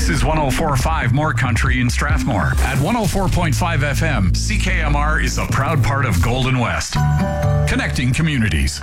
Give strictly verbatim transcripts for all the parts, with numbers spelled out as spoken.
This is one oh four point five More Country in Strathmore. At one oh four point five F M, C K M R is a proud part of Golden West. Connecting communities.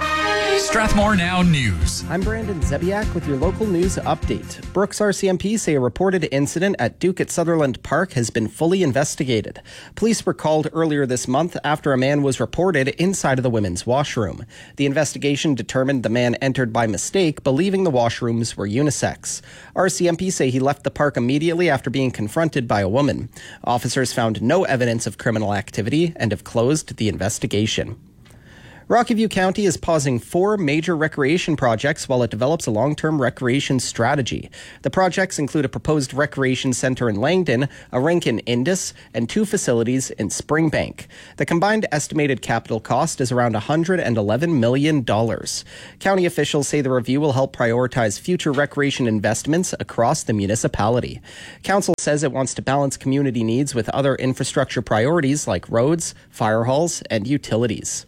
Strathmore Now News. I'm Brandon Zebiak with your local news update. Brooks R C M P say a reported incident at Duke at Sutherland Park has been fully investigated. Police were called earlier this month after a man was reported inside of the women's washroom. The investigation determined the man entered by mistake, believing the washrooms were unisex. R C M P say he left the park immediately after being confronted by a woman. Officers found no evidence of criminal activity and have closed the investigation. Rocky View County is pausing four major recreation projects while it develops a long-term recreation strategy. The projects include a proposed recreation center in Langdon, a rink in Indus, and two facilities in Springbank. The combined estimated capital cost is around one hundred eleven million dollars. County officials say the review will help prioritize future recreation investments across the municipality. Council says it wants to balance community needs with other infrastructure priorities like roads, fire halls, and utilities.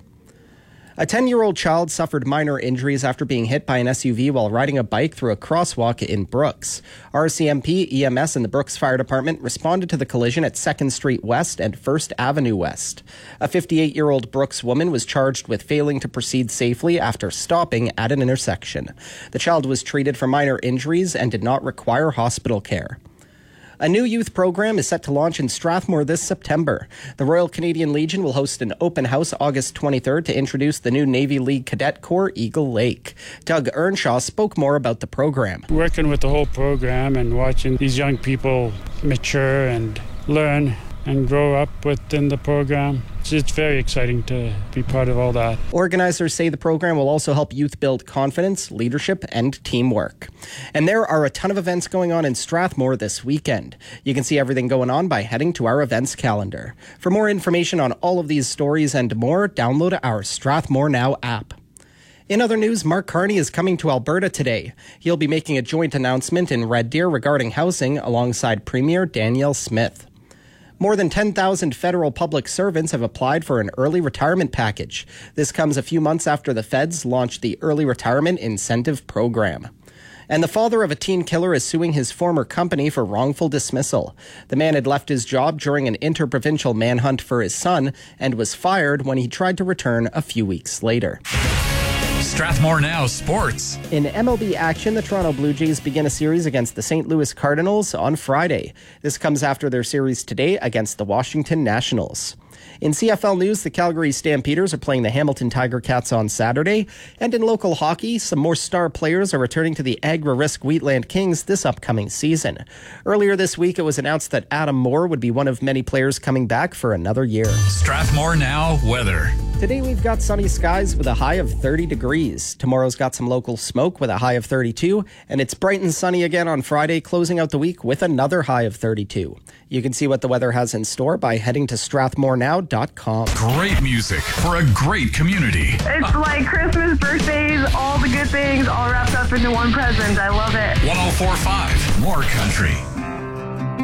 A ten-year-old child suffered minor injuries after being hit by an S U V while riding a bike through a crosswalk in Brooks. R C M P, E M S, and the Brooks Fire Department responded to the collision at second Street West and first Avenue West. A fifty-eight-year-old Brooks woman was charged with failing to proceed safely after stopping at an intersection. The child was treated for minor injuries and did not require hospital care. A new youth program is set to launch in Strathmore this September. The Royal Canadian Legion will host an open house August twenty-third to introduce the new Navy League Cadet Corps, Eagle Lake. Doug Earnshaw spoke more about the program. Working with the whole program and watching these young people mature and learn and grow up within the program. It's very exciting to be part of all that. Organizers say the program will also help youth build confidence, leadership, and teamwork. And there are a ton of events going on in Strathmore this weekend. You can see everything going on by heading to our events calendar. For more information on all of these stories and more, download our Strathmore Now app. In other news, Mark Carney is coming to Alberta today. He'll be making a joint announcement in Red Deer regarding housing alongside Premier Danielle Smith. More than ten thousand federal public servants have applied for an early retirement package. This comes a few months after the feds launched the Early Retirement Incentive Program. And the father of a teen killer is suing his former company for wrongful dismissal. The man had left his job during an interprovincial manhunt for his son and was fired when he tried to return a few weeks later. Strathmore Now Sports. In M L B action, the Toronto Blue Jays begin a series against the Saint Louis Cardinals on Friday. This comes after their series today against the Washington Nationals. In C F L news, the Calgary Stampeders are playing the Hamilton Tiger Cats on Saturday. And in local hockey, some more star players are returning to the Agri-Risk Wheatland Kings this upcoming season. Earlier this week, it was announced that Adam Moore would be one of many players coming back for another year. Strathmore Now weather. Today we've got sunny skies with a high of thirty degrees. Tomorrow's got some local smoke with a high of thirty-two. And it's bright and sunny again on Friday, closing out the week with another high of thirty-two. You can see what the weather has in store by heading to strathmore now dot com. Great music for a great community. It's like Christmas, birthdays, all the good things all wrapped up into one present. I love it. one oh four point five More Country.